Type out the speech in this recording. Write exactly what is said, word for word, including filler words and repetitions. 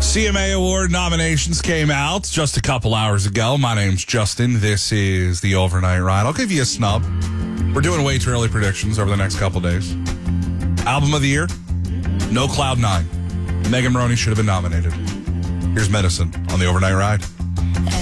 C M A Award nominations came out just a couple hours ago. My name's Justin. This is the Overnight Ride. I'll give you a snub. We're doing way too early predictions over the next couple days. Album of the year, No Cloud Nine. Megan Maroney should have been nominated. Here's Medicine on the Overnight Ride.